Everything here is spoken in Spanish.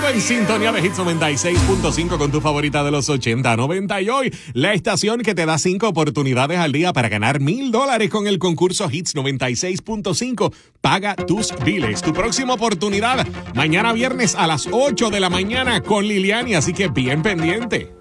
contigo en sintonía de Hits 96.5 con tu favorita de los 80-90. Y hoy, la estación que te da 5 oportunidades al día para ganar $1,000 con el concurso Hits 96.5. Paga tus biles. Tu próxima oportunidad, mañana viernes a las 8 de la mañana con Liliani, así que bien pendiente.